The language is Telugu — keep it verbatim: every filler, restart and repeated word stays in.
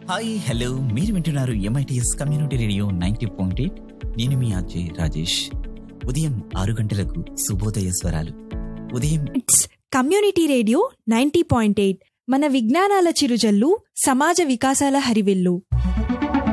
హాయ్ హలో, మీరు వింటున్నారు MITS community radio ninety point eight. నేను మీ అజయ్ రాజేష్. ఉదయం ఆరు గంటలకు శుభోదయ స్వరాలు. ఉదయం community radio ninety point eight మన విజ్ఞానాల చిరుజల్లు, సమాజ వికాసాల హరివిల్లు.